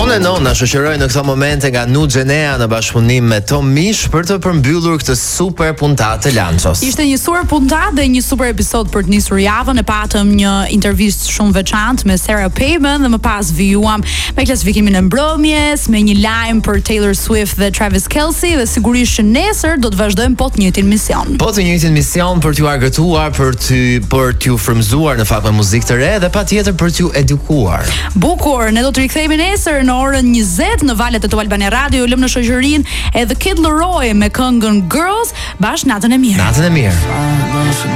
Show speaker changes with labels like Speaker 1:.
Speaker 1: On and On na shoqëroi në këto momente nga Nu Xhenea në bashkëpunim me Tom Mish për të përmbyllur këtë super puntatë të Lanços.
Speaker 2: Ishte një super puntatë dhe një super episod për të nisur javën. E patëm një intervistë shumë veçantë me Sarah Palin dhe më pas vijuam me klasifikimin e mbrëmjes, me një lajm për Taylor Swift dhe Travis Kelce dhe sigurisht që nesër do të vazhdojmë po të njëjtin mision.
Speaker 1: Po të njëjtin mision për t'ju argëtuar, për t'ju frymzuar në fakt me muzikë të re dhe patjetër për t'ju edukuar.
Speaker 2: Bukur, ne do të rikthehemi nesër në orën 20 në valët e Top Albania Radio. Lëm në shoqërinë e The Kid Laroi me këngën Girls. Bashkë natën e mirë.
Speaker 1: Natën e mirë.